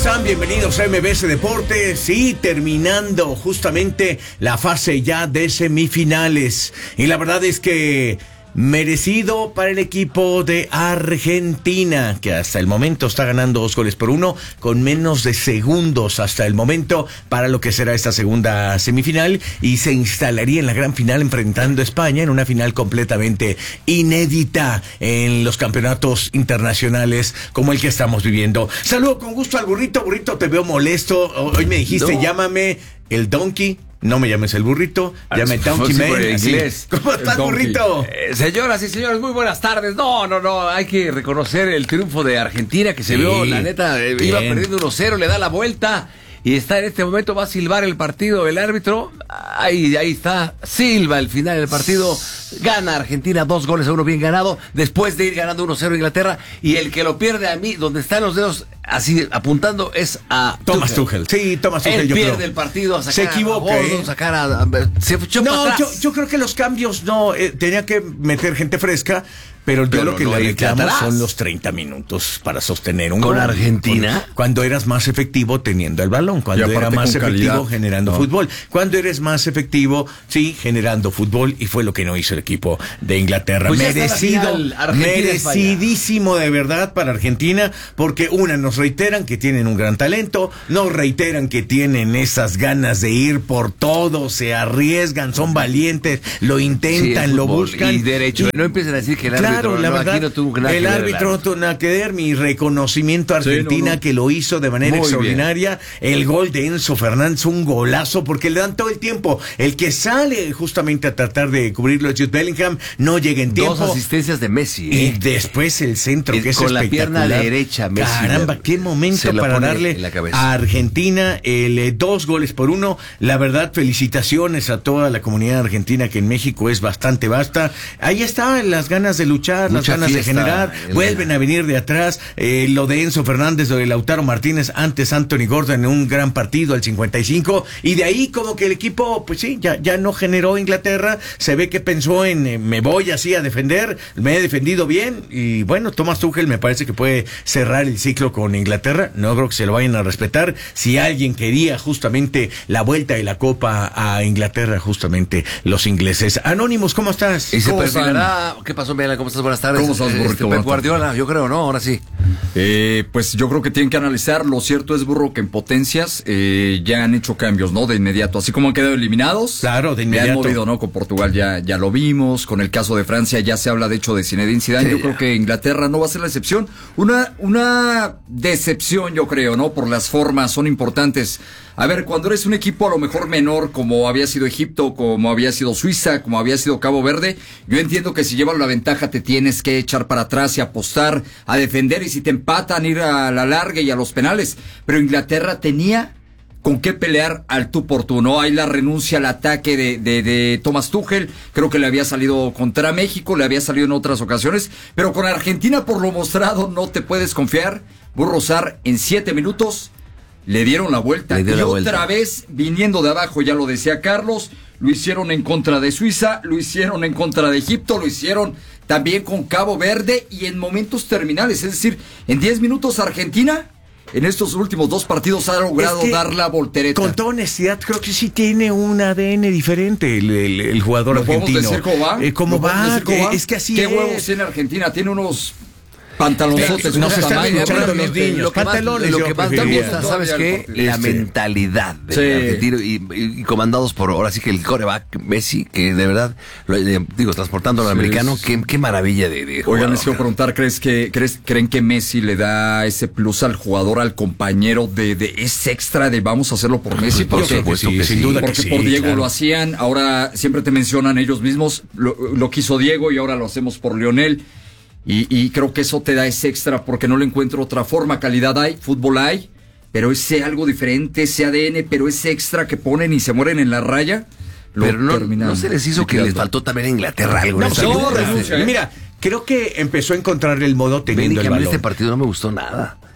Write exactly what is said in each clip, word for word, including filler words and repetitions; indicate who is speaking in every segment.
Speaker 1: están? Bienvenidos a M B S Deportes y terminando justamente la fase ya de semifinales. Y la verdad es que merecido para el equipo de Argentina, que hasta el momento está ganando dos goles por uno, con menos de segundos hasta el momento para lo que será esta segunda semifinal, y se instalaría en la gran final enfrentando a España en una final completamente inédita en los campeonatos internacionales como el que estamos viviendo. Saludo con gusto al Burrito. Burrito, te veo molesto. Hoy me dijiste, no. Llámame el Donkey. No me llames el Burrito, llame Donkey Man.
Speaker 2: Inglés.
Speaker 1: ¿Cómo estás, Burrito?
Speaker 2: Eh, señoras y señores, muy buenas tardes. No, no, no, hay que reconocer el triunfo de Argentina que se sí, vio, la neta, eh, iba perdiendo uno cero, le da la vuelta y está en este momento, va a silbar el partido el árbitro. Ahí, ahí está, silba el final del partido. Gana Argentina dos goles a uno, bien ganado, después de ir ganando uno cero Inglaterra. Y el que lo pierde a mí, donde están los dedos así apuntando, es a
Speaker 1: Thomas Tuchel. Sí, Thomas Tuchel.
Speaker 2: Él
Speaker 1: yo
Speaker 2: pierde
Speaker 1: creo.
Speaker 2: el partido a sacar
Speaker 1: se equivoca,
Speaker 2: a Gordon,
Speaker 1: ¿eh?
Speaker 2: sacar a, a, se echó
Speaker 1: no,
Speaker 2: para
Speaker 1: yo,
Speaker 2: atrás.
Speaker 1: yo creo que los cambios no, eh, tenía que meter gente fresca. Pero yo
Speaker 2: Pero
Speaker 1: lo que
Speaker 2: no
Speaker 1: le reclamo
Speaker 2: atrás.
Speaker 1: son los treinta minutos para sostener un
Speaker 2: ¿Con
Speaker 1: gol.
Speaker 2: Argentina?
Speaker 1: Cuando eras más efectivo teniendo el balón, cuando era más efectivo calidad. generando no. fútbol, cuando eres más efectivo, sí, generando fútbol, y fue lo que no hizo el equipo de Inglaterra.
Speaker 2: Pues
Speaker 1: merecido,
Speaker 2: final,
Speaker 1: merecidísimo de verdad para Argentina, porque una, nos reiteran que tienen un gran talento, nos reiteran que tienen esas ganas de ir por todo, se arriesgan, son valientes, lo intentan, sí, lo buscan.
Speaker 2: Y derecho, y, no empiecen a decir que el árbitro
Speaker 1: Claro, la
Speaker 2: no,
Speaker 1: verdad,
Speaker 2: aquí no tuvo nada
Speaker 1: el
Speaker 2: que ver,
Speaker 1: árbitro no tuvo nada que ver. Mi reconocimiento a Argentina, sí, no, no. que lo hizo de manera Muy extraordinaria. Bien. El gol de Enzo Fernández, un golazo, porque le dan todo el tiempo. El que sale justamente a tratar de cubrirlo es Jude Bellingham, no llega en tiempo.
Speaker 2: Dos asistencias de Messi, ¿eh?
Speaker 1: Y después el centro,
Speaker 2: el,
Speaker 1: que es
Speaker 2: con
Speaker 1: espectacular.
Speaker 2: la pierna derecha, Messi.
Speaker 1: Caramba, qué momento para darle a Argentina el eh, dos goles por uno. La verdad, felicitaciones a toda la comunidad argentina, que en México es bastante vasta. Ahí están las ganas de luchar, Mucha las ganas de generar, vuelven a venir de atrás. Eh, lo de Enzo Fernández, lo de Lautaro Martínez, antes Anthony Gordon en un gran partido al cincuenta y cinco, y de ahí como que el equipo, pues sí, ya, ya no generó Inglaterra. Se ve que pensó en eh, me voy así a defender, me he defendido bien, y bueno, Thomas Tuchel me parece que puede cerrar el ciclo con Inglaterra. No creo que se lo vayan a respetar. Si alguien quería justamente la vuelta de la Copa a Inglaterra, justamente los ingleses. Anónimos, ¿cómo estás?
Speaker 2: Y se perfilará, ¿qué pasó, Mela? ¿Cómo estás? Buenas tardes.
Speaker 3: ¿Cómo estás, Burro?
Speaker 2: Este, Pep Guardiola, yo creo, ¿no? Ahora sí.
Speaker 3: Eh, pues yo creo que tienen que analizar. Lo cierto es, Burro, que en potencias eh, ya han hecho cambios, ¿no? De inmediato. Así como han quedado eliminados.
Speaker 1: Claro, de inmediato.
Speaker 3: Ya han movido, ¿no? Con Portugal ya, ya lo vimos. Con el caso de Francia ya se habla, de hecho, de Zinedine Zidane. Sí. Yo creo que Inglaterra no va a ser la excepción. Una, una decepción, yo creo, ¿no? Por las formas, son importantes. A ver, cuando eres un equipo a lo mejor menor, como había sido Egipto, como había sido Suiza, como había sido Cabo Verde, yo entiendo que si llevan la ventaja te tienes que echar para atrás y apostar, a defender, y si te empatan, ir a la larga y a los penales. Pero Inglaterra tenía con qué pelear al tú por tú, ¿no? Hay la renuncia al ataque de, de, de Thomas Tuchel, creo que le había salido contra México, le había salido en otras ocasiones, pero con Argentina, por lo mostrado, no te puedes confiar. Burro Sarr, en siete minutos le dieron la vuelta,
Speaker 2: dio
Speaker 3: y
Speaker 2: la
Speaker 3: otra
Speaker 2: vuelta.
Speaker 3: vez viniendo de abajo, ya lo decía Carlos, lo hicieron en contra de Suiza, lo hicieron en contra de Egipto, lo hicieron también con Cabo Verde, y en momentos terminales, es decir, en diez minutos Argentina, en estos últimos dos partidos, ha logrado es que, dar la voltereta.
Speaker 1: Con toda honestidad, creo que sí tiene un A D N diferente el, el, el jugador
Speaker 3: ¿Lo
Speaker 1: argentino.
Speaker 3: ¿Podemos decir cómo va?
Speaker 1: Eh, ¿Cómo va?
Speaker 3: ¿Cómo va?
Speaker 1: Es que así
Speaker 3: ¿Qué
Speaker 1: es.
Speaker 3: huevos tiene Argentina? Tiene unos pantalonzotes,
Speaker 1: no se están
Speaker 3: tamaño,
Speaker 1: escuchando
Speaker 3: pero
Speaker 1: los niños,
Speaker 2: lo que
Speaker 1: pantalones.
Speaker 2: Más, lo que más me gusta, ¿sabes qué? La
Speaker 3: Este.
Speaker 2: mentalidad de
Speaker 3: Sí.
Speaker 2: argentino, y, y, y comandados por, ahora sí que el coreback Messi, que de verdad, lo, eh, digo, transportando al
Speaker 3: Sí,
Speaker 2: americano,
Speaker 3: sí.
Speaker 2: qué, qué maravilla de, de
Speaker 3: Oigan, les quiero preguntar, ¿crees que, crees, ¿creen que Messi le da ese plus al jugador, al compañero, de, de ese extra de vamos a hacerlo por Messi?
Speaker 1: Por
Speaker 3: Porque,
Speaker 1: supuesto que sí,
Speaker 2: sí,
Speaker 1: sin duda
Speaker 3: porque
Speaker 1: que
Speaker 3: por
Speaker 1: sí,
Speaker 3: Diego
Speaker 1: claro.
Speaker 3: lo hacían, ahora siempre te mencionan ellos mismos, lo, lo quiso Diego y ahora lo hacemos por Lionel. Y, y creo que eso te da ese extra, porque no le encuentro otra forma. Calidad hay, fútbol hay, pero ese algo diferente, ese A D N, pero ese extra que ponen y se mueren en la raya, lo
Speaker 2: Pero no,
Speaker 3: terminan
Speaker 2: no se les hizo que
Speaker 3: liquidando.
Speaker 2: les faltó también a Inglaterra algo.
Speaker 1: No,
Speaker 2: en esa
Speaker 1: no,
Speaker 2: vida.
Speaker 1: renuncia, ¿eh? Mira, creo que empezó a encontrar el modo teniendo
Speaker 2: Bellingham
Speaker 1: el balón.
Speaker 2: en este partido no me gustó nada.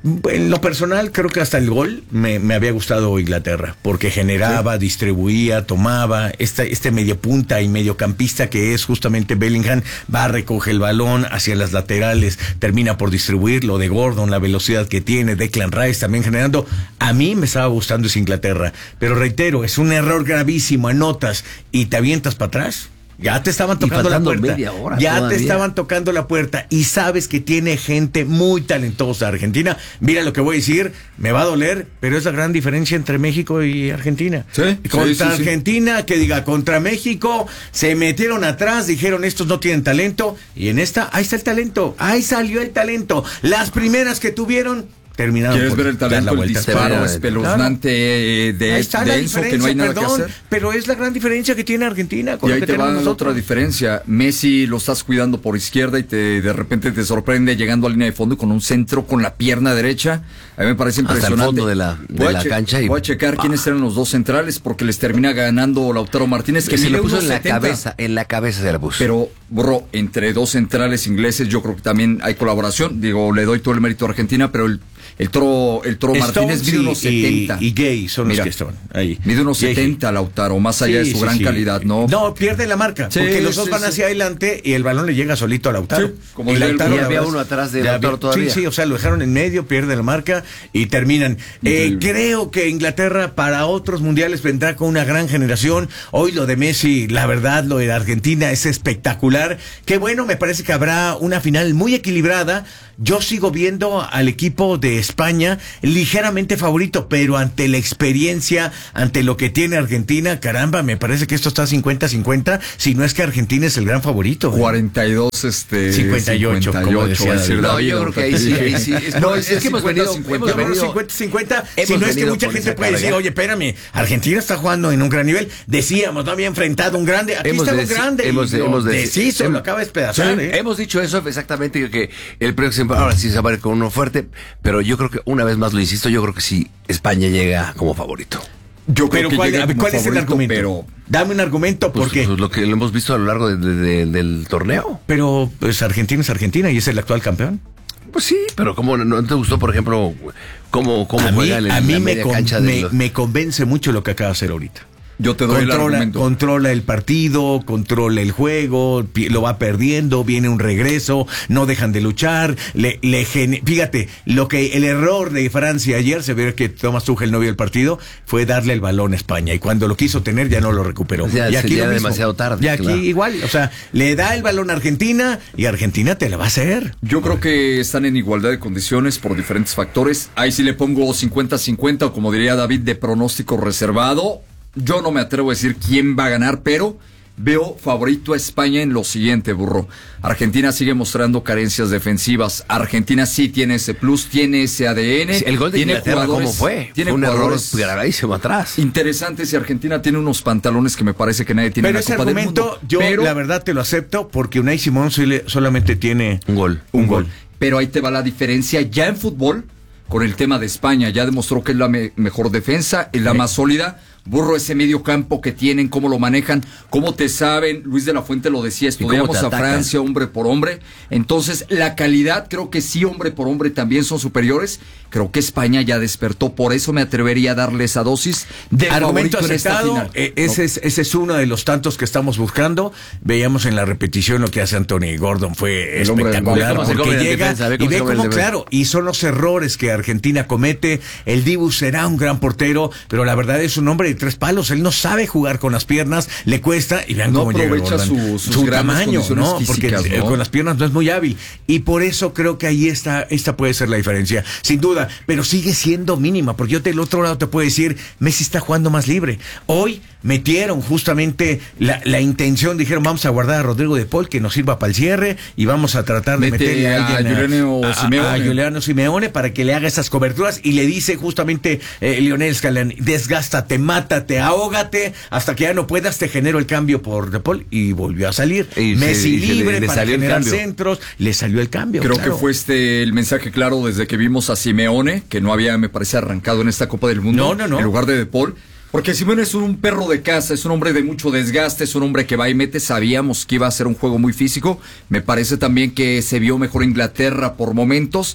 Speaker 1: En lo personal, creo que hasta el gol me, me había gustado Inglaterra, porque generaba, sí. distribuía, tomaba, este, este medio punta y mediocampista que es justamente Bellingham, va, recoge el balón hacia las laterales, termina por distribuir, lo de Gordon, la velocidad que tiene, Declan Rice también generando. A mí me estaba gustando esa Inglaterra, pero reitero, es un error gravísimo, anotas y te avientas para atrás. Ya te estaban tocando la puerta.
Speaker 2: Media hora
Speaker 1: ya
Speaker 2: todavía.
Speaker 1: te estaban tocando la puerta y sabes que tiene gente muy talentosa Argentina. Mira lo que voy a decir, me va a doler, pero es la gran diferencia entre México y Argentina.
Speaker 3: Sí,
Speaker 1: contra
Speaker 3: sí, sí,
Speaker 1: Argentina, sí. que diga, contra México, se metieron atrás, dijeron estos no tienen talento, y en esta, ahí está el talento, ahí salió el talento. Las primeras que tuvieron terminaron.
Speaker 3: ¿Quieres ver el talento, el disparo espeluznante claro. de,
Speaker 1: está
Speaker 3: de Enzo, que no hay nada
Speaker 1: perdón,
Speaker 3: que hacer?
Speaker 1: Pero es la gran diferencia que tiene Argentina con
Speaker 3: y
Speaker 1: lo
Speaker 3: ahí
Speaker 1: que
Speaker 3: te va
Speaker 1: tenemos
Speaker 3: otra diferencia. Messi lo estás cuidando por izquierda y te de repente te sorprende llegando a línea de fondo con un centro con la pierna derecha. A mí me parece impresionante.
Speaker 2: Hasta el fondo de la, de la cancha. Y...
Speaker 3: voy a checar ah. quiénes eran los dos centrales porque les termina ganando Lautaro Martínez, que
Speaker 2: se le puso en la
Speaker 3: setenta.
Speaker 2: cabeza, en la cabeza se la puso.
Speaker 3: Pero, bro, entre dos centrales ingleses yo creo que también hay colaboración. Digo, le doy todo el mérito a Argentina, pero el El Toro, el Toro Martínez mide unos setenta.
Speaker 1: Y, y Gay son
Speaker 3: Mira,
Speaker 1: los que están ahí.
Speaker 3: Mide unos Gay. setenta, Lautaro, más allá sí, de su sí, gran sí. calidad, ¿no?
Speaker 1: No, pierde la marca, sí, porque los dos sí, van hacia sí. adelante y el balón le llega solito a Lautaro. Sí,
Speaker 2: como y Lautaro, había uno atrás de Lautaro todavía.
Speaker 1: Sí, sí, o sea, lo dejaron en medio, pierde la marca y terminan. Eh, creo que Inglaterra para otros mundiales vendrá con una gran generación. Hoy lo de Messi, la verdad, lo de Argentina es espectacular. Qué bueno, me parece que habrá una final muy equilibrada. Yo sigo viendo al equipo de España ligeramente favorito, pero ante la experiencia, ante lo que tiene Argentina, caramba, me parece que esto está cincuenta cincuenta, si no es que Argentina es el gran favorito.
Speaker 3: cuarenta y dos, este...
Speaker 1: cincuenta y ocho,
Speaker 3: cincuenta y ocho,
Speaker 1: como decía.
Speaker 2: No, yo creo que ahí sí, ahí sí. Es,
Speaker 1: no, es, es que hemos venido...
Speaker 3: cincuenta,
Speaker 1: cincuenta cincuenta, si no es que mucha gente puede decir, oye, espérame, Argentina está jugando en un gran nivel. Decíamos, no había enfrentado un grande, aquí está un grande.
Speaker 2: Hemos,
Speaker 1: y
Speaker 2: hemos
Speaker 1: lo deshizo, lo acaba de despedazar.
Speaker 2: Sí, ¿eh? Hemos dicho eso exactamente, que el próximo, ahora sí se va a ver con uno fuerte, pero yo creo que una vez más lo insisto, yo creo que sí, España llega como favorito.
Speaker 1: Yo creo pero que ¿cuál, llega como ¿cuál favorito, es el argumento? Pero... Dame un argumento,
Speaker 2: pues,
Speaker 1: porque...
Speaker 2: Pues lo que lo hemos visto a lo largo de, de, de, del torneo.
Speaker 1: Pero pues Argentina es Argentina y es el actual campeón.
Speaker 2: Pues sí, pero ¿cómo no te gustó, por ejemplo, cómo, cómo
Speaker 1: a
Speaker 2: juega
Speaker 1: mí,
Speaker 2: en
Speaker 1: a mí
Speaker 2: la
Speaker 1: me,
Speaker 2: media
Speaker 1: con,
Speaker 2: cancha
Speaker 1: me,
Speaker 2: de los...
Speaker 1: me convence mucho lo que acaba de hacer ahorita.
Speaker 3: Yo te doy
Speaker 1: controla,
Speaker 3: el argumento.
Speaker 1: Controla el partido, controla el juego, lo va perdiendo, viene un regreso, no dejan de luchar. Le, le gene... Fíjate, lo que el error de Francia ayer, se ve que Thomas Tuchel no vio el partido, fue darle el balón a España. Y cuando lo quiso tener, ya no lo recuperó.
Speaker 2: Ya,
Speaker 1: y aquí
Speaker 2: ya
Speaker 1: lo mismo.
Speaker 2: demasiado tarde.
Speaker 1: Y aquí claro. igual, o sea, le da el balón a Argentina y Argentina te la va a hacer.
Speaker 3: Yo creo que están en igualdad de condiciones por diferentes factores. Ahí sí le pongo cincuenta cincuenta, o como diría David, de pronóstico reservado. Yo no me atrevo a decir quién va a ganar, pero veo favorito a España en lo siguiente, burro. Argentina sigue mostrando carencias defensivas. Argentina sí tiene ese plus, tiene ese A D N.
Speaker 2: Sí, el gol de
Speaker 3: tiene
Speaker 2: Inglaterra, ¿cómo fue?
Speaker 3: Tiene
Speaker 2: fue un
Speaker 3: error
Speaker 2: gravísimo atrás.
Speaker 3: Interesantes, y Argentina tiene unos pantalones que me parece que nadie tiene
Speaker 1: pero
Speaker 3: en la Copa del Mundo.
Speaker 1: Pero ese argumento, yo pero, la verdad te lo acepto, porque Unai Simón solamente tiene
Speaker 2: un gol.
Speaker 3: Un, un gol. gol. Pero ahí te va la diferencia ya en fútbol con el tema de España. Ya demostró que es la me mejor defensa, es la sí. más sólida. Burro, ese medio campo que tienen, cómo lo manejan, cómo te saben. Luis de la Fuente lo decía, estudiamos a Francia hombre por hombre. Entonces, la calidad, creo que sí, hombre por hombre también son superiores. Creo que España ya despertó, por eso me atrevería a darle esa dosis de
Speaker 1: argumento
Speaker 3: favorito
Speaker 1: aceptado,
Speaker 3: en esta final.
Speaker 1: Eh, ese, no. es, ese es uno de los tantos que estamos buscando. Veíamos en la repetición lo que hace Anthony Gordon, fue el espectacular, porque llega defensa, y ve cómo, claro, y son los errores que Argentina comete. El Dibu será un gran portero, pero la verdad es un hombre de tres palos, él no sabe jugar con las piernas, le cuesta, y vean
Speaker 3: no
Speaker 1: cómo llega
Speaker 3: aprovecha su,
Speaker 1: su tamaño, ¿no?
Speaker 3: Físicas,
Speaker 1: porque
Speaker 3: ¿no?
Speaker 1: con las piernas no es muy hábil, y por eso creo que ahí está, esta puede ser la diferencia, sin duda, pero sigue siendo mínima, porque yo del otro lado te puedo decir, Messi está jugando más libre. Hoy metieron justamente la, la intención, dijeron, vamos a guardar a Rodrigo de Paul, que nos sirva para el cierre, y vamos a tratar de
Speaker 3: Mete
Speaker 1: meterle a,
Speaker 3: a,
Speaker 1: alguien
Speaker 3: a, a, Simeone.
Speaker 1: a Giuliano Simeone para que le haga esas coberturas, y le dice justamente eh, Lionel Scaloni, desgástate, mátate, ahógate, hasta que ya no puedas, te genero el cambio por De Paul, y volvió a salir. Y Messi se, libre le, le para generar centros, le salió el cambio.
Speaker 3: Creo
Speaker 1: claro.
Speaker 3: que fue este el mensaje claro desde que vimos a Simeone, que no había, me parece, arrancado en esta Copa del Mundo,
Speaker 1: no, no, no.
Speaker 3: en lugar de De Paul. Porque Simeone es un perro de casa, es un hombre de mucho desgaste, es un hombre que va y mete. Sabíamos que iba a ser un juego muy físico. Me parece también que se vio mejor Inglaterra por momentos.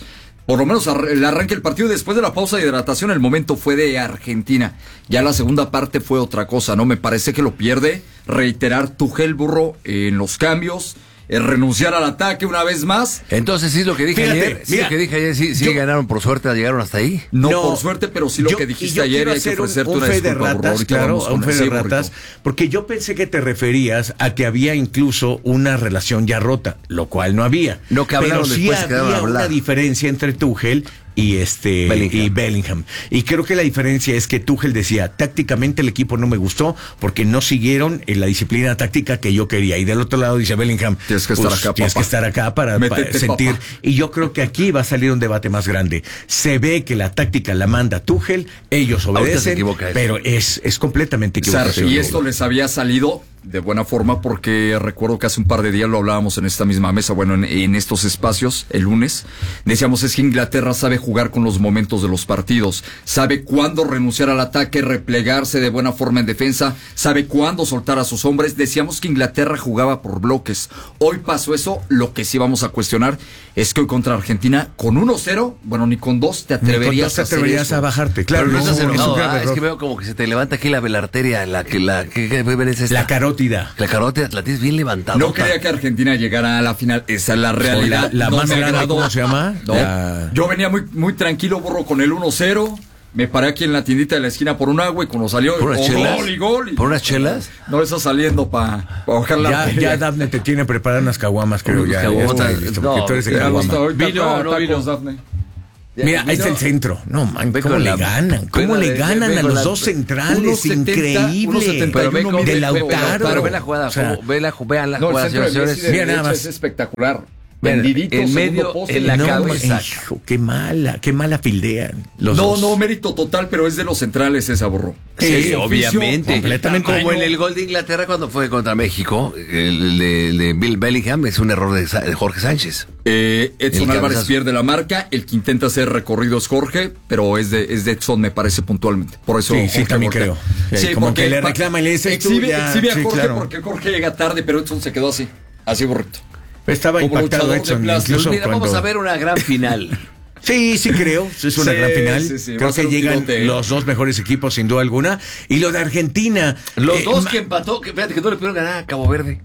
Speaker 3: por lo menos el arranque del partido, después de la pausa de hidratación, el momento fue de Argentina. Ya la segunda parte fue otra cosa, ¿no? Me parece que lo pierde. Reiterar Tuchel, Burro, en los cambios, el renunciar al ataque una vez más.
Speaker 2: Entonces, sí, lo que dije
Speaker 1: Fíjate,
Speaker 2: ayer, sí,
Speaker 1: mira,
Speaker 2: lo que dije ayer, sí, sí
Speaker 1: yo,
Speaker 2: ganaron por suerte, llegaron hasta ahí.
Speaker 3: No, no por suerte, pero sí lo yo, que dijiste ayer, y hay que ofrecerte
Speaker 1: un, un
Speaker 3: una
Speaker 1: fe
Speaker 3: disculpa,
Speaker 1: de ratas,
Speaker 3: Burro,
Speaker 1: claro, un fe de ratas, porque yo pensé que te referías a que había incluso una relación ya rota, lo cual no había.
Speaker 2: Lo que hablaron
Speaker 1: pero sí
Speaker 2: después
Speaker 1: había una diferencia entre Tuchel y este Bellingham. y Bellingham. Y creo que la diferencia es que Tuchel decía, tácticamente el equipo no me gustó porque no siguieron en la disciplina táctica que yo quería. Y del otro lado dice Bellingham,
Speaker 3: tienes que estar
Speaker 1: pues,
Speaker 3: acá,
Speaker 1: tienes
Speaker 3: papá.
Speaker 1: que estar acá para, para sentir. Papá. Y yo creo que aquí va a salir un debate más grande. Se ve que la táctica la manda Tuchel, ellos obedecen, pero es, es completamente equivocado.
Speaker 3: O sea, y esto les había salido de buena forma, porque recuerdo que hace un par de días lo hablábamos en esta misma mesa, bueno, en, en estos espacios, el lunes, decíamos, es que Inglaterra sabe jugar con los momentos de los partidos, sabe cuándo renunciar al ataque, replegarse de buena forma en defensa, sabe cuándo soltar a sus hombres. Decíamos que Inglaterra jugaba por bloques. Hoy pasó eso. Lo que sí vamos a cuestionar es que hoy contra Argentina, con uno cero, bueno, ni con dos te atreverías,
Speaker 1: te atreverías a, a bajarte. Claro,
Speaker 2: pero no,
Speaker 1: no,
Speaker 2: estás enojado,
Speaker 1: es,
Speaker 2: ah, es que veo como que se te levanta aquí la velarteria, la que la que, que, que es esta.
Speaker 1: La carótida.
Speaker 2: La carótida la tienes bien levantada.
Speaker 3: No creía que Argentina llegara a la final. Esa es la realidad.
Speaker 1: La, la
Speaker 3: no
Speaker 1: más grande, ¿cómo se llama?
Speaker 3: No.
Speaker 1: La...
Speaker 3: Yo venía muy, muy tranquilo, Burro, con el uno cero. Me paré aquí en la tiendita de la esquina por un agua y cuando salió
Speaker 2: ¿Por unas
Speaker 3: oh,
Speaker 2: chelas?
Speaker 3: gol y gol. Y,
Speaker 2: ¿Por unas chelas?
Speaker 3: No está saliendo para pa bajar la
Speaker 1: Ya, ya Dafne te tiene preparadas unas caguamas, creo. Ya, ya está listo,
Speaker 2: no,
Speaker 1: porque tú eres de
Speaker 3: ya
Speaker 1: caguama.
Speaker 3: vino, no vino, Dafne.
Speaker 1: Mira, ahí está el centro. No, man, ¿cómo le ganan? ¿Cómo le ganan a los dos centrales? Increíble.
Speaker 2: Pero ve
Speaker 1: de Lautaro.
Speaker 2: Pero ve la jugada, o sea, ve la, vean la jugada, señores.
Speaker 3: Mira nada más. Es espectacular.
Speaker 2: Vendidito, en medio, en la
Speaker 1: no,
Speaker 2: cabeza.
Speaker 1: Hijo, qué mala, qué mala fildean. Los
Speaker 3: no,
Speaker 1: dos.
Speaker 3: no, mérito total, pero es de los centrales esa, Burro.
Speaker 2: Sí, sí, obviamente.
Speaker 1: Completamente.
Speaker 2: Como en el gol de Inglaterra cuando fue contra México, el de, de Bill Bellingham es un error de, de Jorge Sánchez.
Speaker 3: Eh, Edson Álvarez pierde la marca, el que intenta hacer recorrido es Jorge, pero es de, es de Edson, me parece, puntualmente. Por eso
Speaker 1: sí, sí, también creo.
Speaker 3: Sí,
Speaker 1: como que le reclama y le dice
Speaker 3: exhibe,
Speaker 1: tú, ya,
Speaker 3: exhibe a
Speaker 1: sí,
Speaker 3: Jorge,
Speaker 1: claro.
Speaker 3: porque Jorge llega tarde, pero Edson se quedó así, así borrito.
Speaker 1: Estaba
Speaker 3: como
Speaker 1: impactado Edson, incluso
Speaker 2: Mira,
Speaker 1: cuando...
Speaker 2: vamos a ver una gran final.
Speaker 1: Sí, sí creo, es una
Speaker 3: sí,
Speaker 1: gran final.
Speaker 3: Sí, sí,
Speaker 1: creo que llegan tirote. Los dos mejores equipos sin duda alguna. Y lo de Argentina.
Speaker 2: Los eh, dos que empató, que fíjate que no le pudieron ganar a Cabo Verde.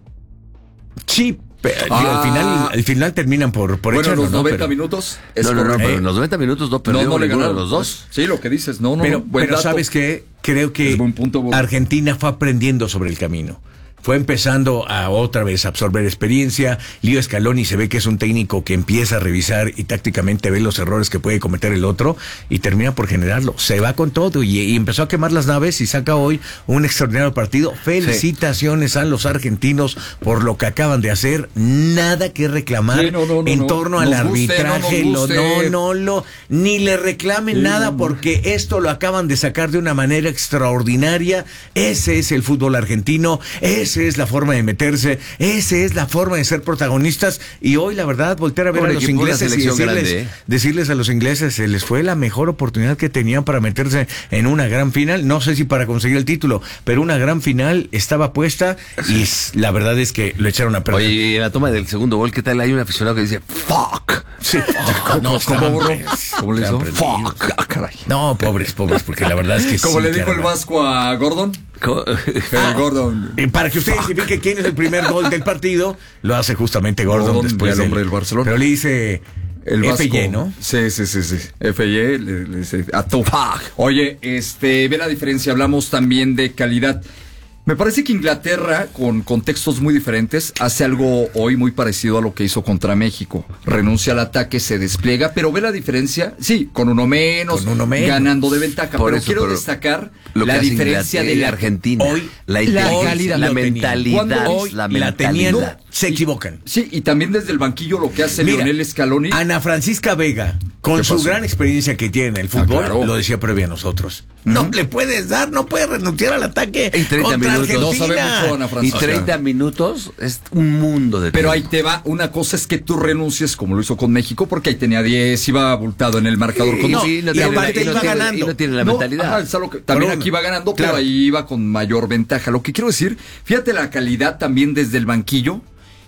Speaker 1: Sí, pero ah, al final, al final terminan por, por
Speaker 3: bueno,
Speaker 1: echarlo,
Speaker 3: los
Speaker 1: ¿no?
Speaker 3: noventa
Speaker 1: Pero,
Speaker 3: minutos.
Speaker 2: No, no, no, pero en los noventa minutos no perdió
Speaker 3: no, no le
Speaker 2: ninguno
Speaker 3: ganaron
Speaker 2: de los dos.
Speaker 3: Sí, lo que dices, no, no.
Speaker 1: Pero,
Speaker 3: no, buen
Speaker 1: pero
Speaker 3: dato.
Speaker 1: ¿sabes qué? Creo que
Speaker 3: punto,
Speaker 1: Argentina fue aprendiendo sobre el camino. Fue empezando a otra vez absorber experiencia. Leo Scaloni se ve que es un técnico que empieza a revisar y tácticamente ve los errores que puede cometer el otro y termina por generarlo. Se va con todo y, y empezó a quemar las naves y saca hoy un extraordinario partido. Felicitaciones sí. a los argentinos por lo que acaban de hacer. Nada que reclamar
Speaker 3: sí, no, no, no,
Speaker 1: en
Speaker 3: no.
Speaker 1: torno
Speaker 3: Nos
Speaker 1: al arbitraje.
Speaker 3: guste,
Speaker 1: lo, no, no lo, ni le reclamen sí, nada no, porque no. esto lo acaban de sacar de una manera extraordinaria. Ese es el fútbol argentino. Esa es la forma de meterse, esa es la forma de ser protagonistas y hoy la verdad voltear a ver Por a los ingleses y decirles, grande, ¿eh? decirles a los ingleses se les fue la mejor oportunidad que tenían para meterse en una gran final, no sé si para conseguir el título, pero una gran final estaba puesta y la verdad es que lo echaron a perder.
Speaker 2: Oye, en la toma del segundo gol, ¿qué tal? Hay un aficionado que dice fuck.
Speaker 1: Sí, fuck. No,
Speaker 3: ¿cómo burro? ¿Cómo le hizo?
Speaker 1: Fuck. Ah, caray. No, pobres, pobres, porque la verdad es que
Speaker 3: Como
Speaker 1: sí,
Speaker 3: le dijo el Vasco a Gordon.
Speaker 1: Ah, Gordon. Para que usted identifique quién es el primer gol del partido, lo hace justamente Gordon, Gordon después
Speaker 3: el hombre del Barcelona.
Speaker 1: Pero le dice
Speaker 3: el
Speaker 1: F Y, ¿no?
Speaker 3: Sí, sí, sí, sí. F Y le, le dice a tu. Oye, este, ve la diferencia, hablamos también de calidad. Me parece que Inglaterra, con contextos muy diferentes, hace algo hoy muy parecido a lo que hizo contra México. Renuncia al ataque, se despliega, pero ve la diferencia, sí, con uno menos,
Speaker 1: con uno menos.
Speaker 3: ganando de ventaja.
Speaker 2: Por
Speaker 3: pero
Speaker 2: eso,
Speaker 3: quiero
Speaker 2: pero
Speaker 3: destacar
Speaker 2: lo
Speaker 3: la diferencia de la
Speaker 2: Argentina.
Speaker 1: Hoy,
Speaker 2: la,
Speaker 1: la,
Speaker 2: calidad, la mentalidad.
Speaker 1: Hoy
Speaker 2: la,
Speaker 1: la tenían, no, se equivocan.
Speaker 3: Sí, y también desde el banquillo lo que hace Mira, Lionel Scaloni.
Speaker 1: Ana Francisca Vega, con su pasó? gran experiencia que tiene en el fútbol, ah, claro. lo decía previo a nosotros. Uh-huh. No le puedes dar, no puedes renunciar al ataque
Speaker 2: en treinta
Speaker 1: contra
Speaker 2: minutos.
Speaker 1: Argentina.
Speaker 3: No sabemos Ana Francisca.
Speaker 2: Y treinta minutos es un mundo de
Speaker 3: Pero
Speaker 2: tiempo.
Speaker 3: ahí te va, una cosa es que tú renuncies como lo hizo con México, porque ahí tenía diez, iba abultado en el marcador.
Speaker 2: Sí,
Speaker 3: con
Speaker 2: no,
Speaker 3: dos.
Speaker 2: sí, no
Speaker 1: y
Speaker 2: tiene,
Speaker 1: aparte
Speaker 2: y no
Speaker 1: iba
Speaker 2: tiene,
Speaker 1: ganando.
Speaker 2: Y no tiene la
Speaker 3: no,
Speaker 2: mentalidad.
Speaker 3: Ajá, lo que, también
Speaker 1: bueno,
Speaker 3: aquí iba ganando,
Speaker 1: claro.
Speaker 3: pero ahí iba con mayor ventaja. Lo que quiero decir, fíjate la calidad también desde el banquillo.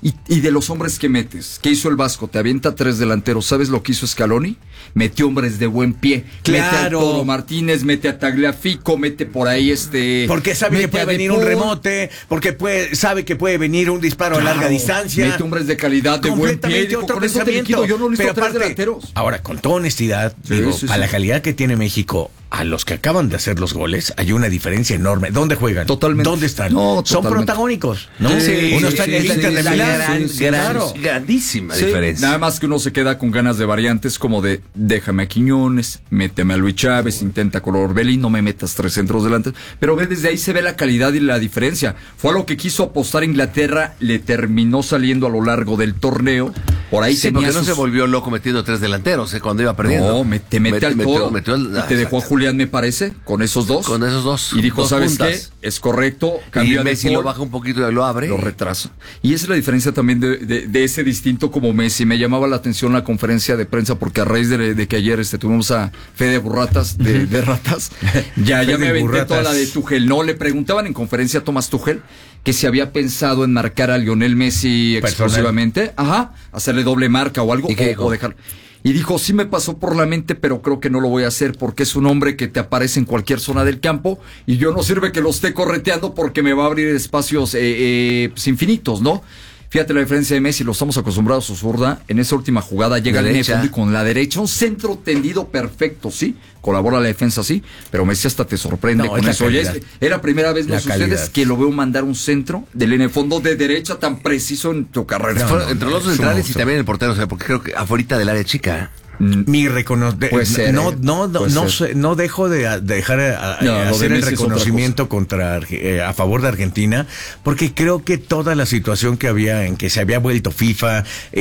Speaker 3: Y, y de los hombres que metes, ¿qué hizo el Vasco? Te avienta tres delanteros. ¿Sabes lo que hizo Scaloni? Metió hombres de buen pie.
Speaker 1: Claro.
Speaker 3: Mete a Toro Martínez, mete a Tagliafico, mete por ahí este...
Speaker 1: Porque sabe que puede venir un remote, porque puede, sabe que puede venir un disparo claro. a larga distancia.
Speaker 3: Mete hombres de calidad, de buen pie.
Speaker 1: Dijo,
Speaker 3: otro con eso te liquido, yo no necesito tres
Speaker 1: aparte,
Speaker 3: delanteros.
Speaker 1: Ahora, con toda honestidad, sí, digo, sí, sí. a la calidad que tiene México, a los que acaban de hacer los goles, hay una diferencia enorme. ¿Dónde juegan?
Speaker 3: Totalmente.
Speaker 1: ¿Dónde están?
Speaker 3: No,
Speaker 1: son protagónicos, ¿no?
Speaker 2: Sí,
Speaker 1: uno está en el Inter de Milán.
Speaker 2: Claro. Grandísima sí, diferencia.
Speaker 3: Nada más que uno se queda con ganas de variantes como de déjame a Quiñones, méteme a Luis Chávez, intenta con Orbelín, no me metas tres centros delante. Pero ve, desde ahí se ve la calidad y la diferencia. Fue a lo que quiso apostar Inglaterra, le terminó saliendo a lo largo del torneo. Por ahí
Speaker 2: sí, porque sus... no se volvió loco metiendo tres delanteros eh, cuando iba perdiendo.
Speaker 3: No, me, te mete Met, al todo.
Speaker 2: Metió, metió al,
Speaker 3: y te dejó a Julián, me parece, con esos dos.
Speaker 2: Con esos dos.
Speaker 3: Y dijo,
Speaker 2: dos
Speaker 3: ¿sabes
Speaker 2: puntas.
Speaker 3: qué? Es correcto.
Speaker 2: Y Messi lo baja un poquito y lo abre.
Speaker 3: Lo retrasa. Y esa es la diferencia también de, de, de ese distinto como Messi. Me llamaba la atención la conferencia de prensa porque a raíz de, de que ayer este, tuvimos a Fede Burratas, de, uh-huh. de ratas, ya, ya me aventé toda la de Tuchel. No, le preguntaban en conferencia a Tomás Tuchel que se había pensado en marcar a Lionel Messi exclusivamente. Ajá, hacerle doble marca o algo.
Speaker 2: ¿Y qué
Speaker 3: o, o dejar... Y dijo, sí me pasó por la mente, pero creo que no lo voy a hacer porque es un hombre que te aparece en cualquier zona del campo y yo no sirve que lo esté correteando porque me va a abrir espacios eh, eh, pues infinitos, ¿no? Fíjate la diferencia de Messi, lo estamos acostumbrados a su zurda. En esa última jugada llega el fondo y con la derecha, un centro tendido perfecto, sí. Colabora la defensa, sí. Pero Messi hasta te sorprende no, con eso. Es, era primera vez, no sucede, que lo veo mandar un centro del en el fondo de derecha tan preciso en tu carrera.
Speaker 2: No, no, entre los no, centrales y también el portero, o sea, porque creo que afuera del área chica.
Speaker 1: Mi reconocimiento no, no, no, no, no dejo de, de dejar a, no, a hacer de el reconocimiento contra eh, a favor de Argentina porque creo que toda la situación que había en que se había vuelto FIFA